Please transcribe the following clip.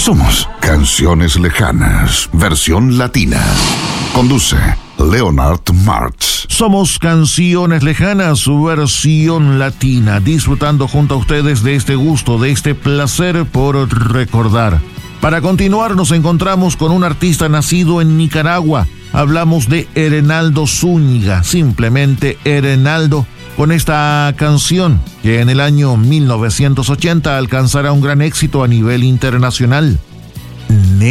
Somos Canciones Lejanas, versión latina. Conduce Leonard Martz. Somos Canciones Lejanas, versión latina, disfrutando junto a ustedes de este gusto, de este placer por recordar. Para continuar nos encontramos con un artista nacido en Nicaragua. Hablamos de Herenaldo Zúñiga, simplemente Herenaldo, con esta canción que en el año 1980 alcanzará un gran éxito a nivel internacional.